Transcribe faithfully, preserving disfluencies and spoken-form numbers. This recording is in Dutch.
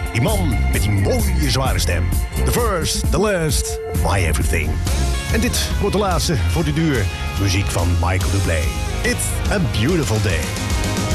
Die man met die mooie zware stem. The first, the last, my everything. En dit wordt de laatste voor de duur. Muziek van Michael Bublé. It's a beautiful day.